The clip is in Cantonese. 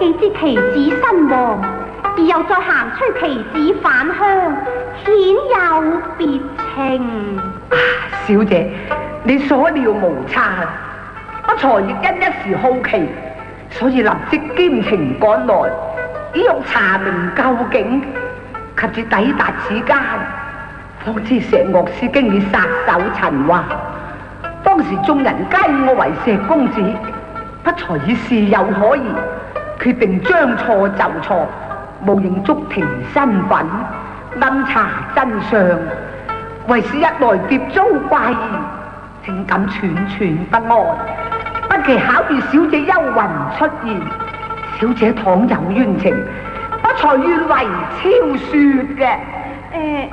既知其子身亡，而又再行催其子返鄉，顯有別情。 小姐，你所料無差，不才亦因一時好奇，所以立即兼程趕來，以欲查明究竟。及至抵達此間，方知石樂師經已撒手塵寰。當時眾人皆以我為石公子，不才以事有可疑，決定將錯就錯，務認足庭身份，暗查真相。為使一來蝶遭怪異，正感寸寸不安，不期巧遇小姐幽魂出現。小姐倘有冤情，不才願為超說嘅。